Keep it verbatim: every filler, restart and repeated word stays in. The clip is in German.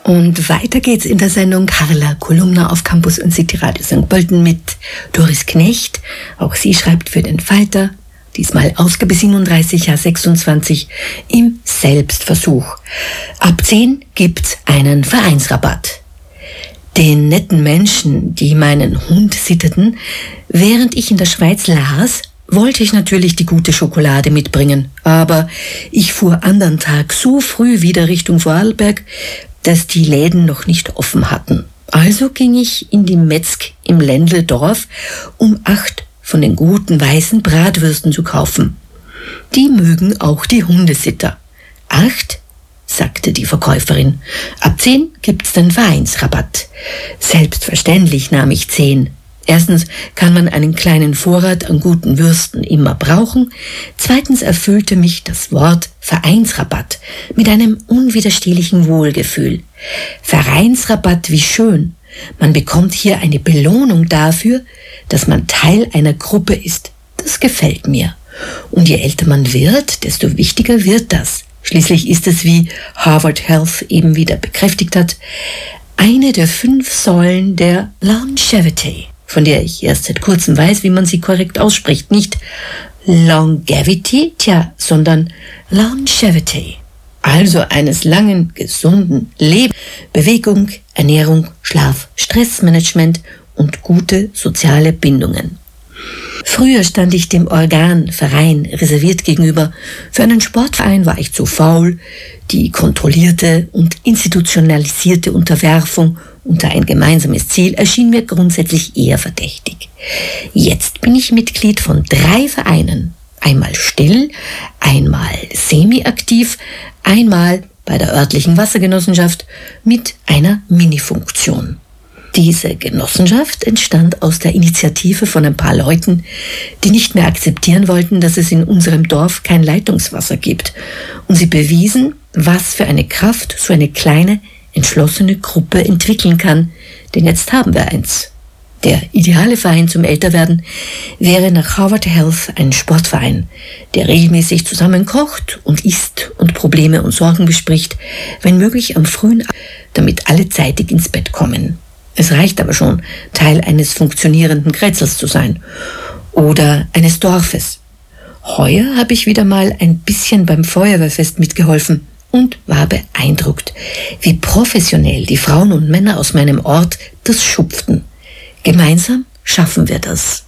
Und weiter geht's in der Sendung Carla Kolumna auf Campus und City Radio Sankt Pölten mit Doris Knecht. Auch sie schreibt für den Falter, diesmal Ausgabe siebenunddreißig, Jahr sechsundzwanzig, im Selbstversuch. Ab zehn gibt's einen Vereinsrabatt. Den netten Menschen, die meinen Hund sitterten, während ich in der Schweiz las, wollte ich natürlich die gute Schokolade mitbringen. Aber ich fuhr andern Tag so früh wieder Richtung Vorarlberg, dass die Läden noch nicht offen hatten. Also ging ich in die Metzg im Ländledorf, um acht von den guten weißen Bratwürsten zu kaufen. Die mögen auch die Hundesitter. Acht? Sagte die Verkäuferin. Ab zehn gibt's den Vereinsrabatt. Selbstverständlich nahm ich zehn. Erstens kann man einen kleinen Vorrat an guten Würsten immer brauchen. Zweitens erfüllte mich das Wort Vereinsrabatt mit einem unwiderstehlichen Wohlgefühl. Vereinsrabatt, wie schön. Man bekommt hier eine Belohnung dafür, dass man Teil einer Gruppe ist. Das gefällt mir. Und je älter man wird, desto wichtiger wird das. Schließlich ist es, wie Harvard Health eben wieder bekräftigt hat, eine der fünf Säulen der Longevity, von der ich erst seit kurzem weiß, wie man sie korrekt ausspricht. Nicht Longevity, tja, sondern Longevity. Also eines langen, gesunden Lebens. Bewegung, Ernährung, Schlaf, Stressmanagement und gute soziale Bindungen. Früher stand ich dem Organverein reserviert gegenüber. Für einen Sportverein war ich zu faul. Die kontrollierte und institutionalisierte Unterwerfung unter ein gemeinsames Ziel erschien mir grundsätzlich eher verdächtig. Jetzt bin ich Mitglied von drei Vereinen. Einmal still, einmal semi-aktiv, einmal bei der örtlichen Wassergenossenschaft mit einer Mini-Funktion. Diese Genossenschaft entstand aus der Initiative von ein paar Leuten, die nicht mehr akzeptieren wollten, dass es in unserem Dorf kein Leitungswasser gibt. Und sie bewiesen, was für eine Kraft so eine kleine, entschlossene Gruppe entwickeln kann. Denn jetzt haben wir eins. Der ideale Verein zum Älterwerden wäre nach Harvard Health ein Sportverein, der regelmäßig zusammen kocht und isst und Probleme und Sorgen bespricht, wenn möglich am frühen Abend, damit alle zeitig ins Bett kommen. Es reicht aber schon, Teil eines funktionierenden Kreißels zu sein oder eines Dorfes. Heuer habe ich wieder mal ein bisschen beim Feuerwehrfest mitgeholfen und war beeindruckt, wie professionell die Frauen und Männer aus meinem Ort das schupften. Gemeinsam schaffen wir das.